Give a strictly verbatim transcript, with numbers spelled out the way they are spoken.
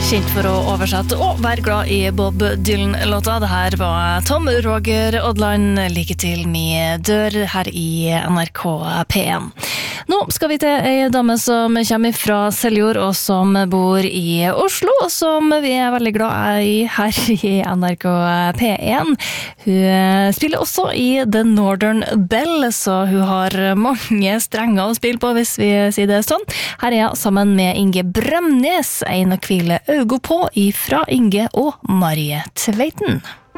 kjent for å oversette og være glad i Bob Dylan-låta. Det her var Tom Roger Odland, like til min dør her i N R K P en. Nå skal vi til en dame som kommer fra Seljord og som bor i Oslo, og som vi er veldig glad i her i N R K P en. Hun spiller også i The Northern Bell, så hun har mange strenger å spille på, hvis vi sier det sånn. Her er jeg sammen med Inge Bremnes, en å hvile øgo på ifra Inge og Marie Tveiten.